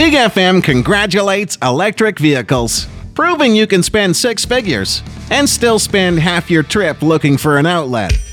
Big FM congratulates electric vehicles, proving you can spend six figures and still spend half your trip looking for an outlet.